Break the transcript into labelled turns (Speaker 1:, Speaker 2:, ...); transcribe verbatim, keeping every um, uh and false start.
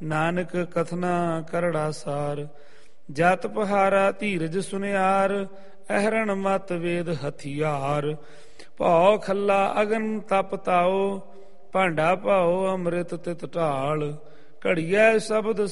Speaker 1: ਨਾਨਕ ਕਥਨਾ ਕਰੜਾ ਸਾਰ। ਜਤ ਪਹਾਰਾ ਧੀਰਜ ਸੁਨਿਆਰ, ਅਹਰਣ ਮਤ ਵੇਦ ਹਥਿਆਰ। ਭਉ ਖੱਲਾ ਅਗਨ ਤਪ ਤਾਓ, ਭਾਂਡਾ ਭਾਓ ਅੰਮ੍ਰਿਤ ਤਿਤ ਢਾਲ। ਘੜੀਐ ਸ਼ਬਦ